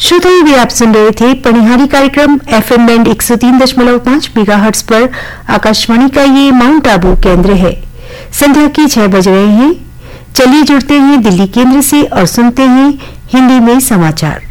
श्रोताओं भी आप सुन रहे थे पनिहारी कार्यक्रम एफएम बैंड 103.5 मेगाहर्ट्ज पर। आकाशवाणी का ये माउंट आबू केंद्र है। संध्या के 6 बज रहे हैं। चलिए जुड़ते हैं दिल्ली केंद्र से और सुनते हैं हिंदी में समाचार।